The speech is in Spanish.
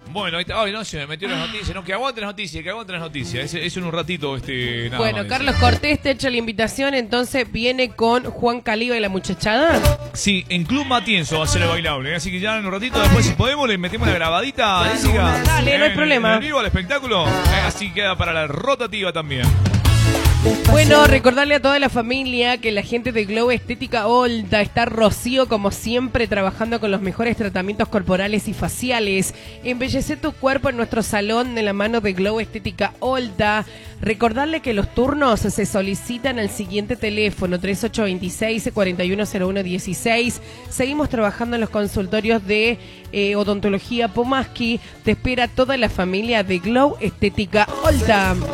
Bueno, ahí está. Ay, no, se me metió las noticias. No, que aguanten las noticias, que aguanten las noticias. Es en un ratito nada bueno, más, Carlos Cortés te echa la invitación, entonces viene con Juan Caliba y la muchachada. Sí, en Club Matienzo va a ser el bailable. Así que ya en un ratito, después si podemos, le metemos una grabadita, Jessica. Dale, no hay problema. En vivo al espectáculo. Así queda para la rotativa también. Bueno, recordarle a toda la familia que la gente de Glow Estética Olta está Rocío, como siempre, trabajando con los mejores tratamientos corporales y faciales. Embellece tu cuerpo en nuestro salón de la mano de Glow Estética Olta. Recordarle que los turnos se solicitan al siguiente teléfono, 3826-410116. Seguimos trabajando en los consultorios de odontología Pomaski. Te espera toda la familia de Glow Estética Olta.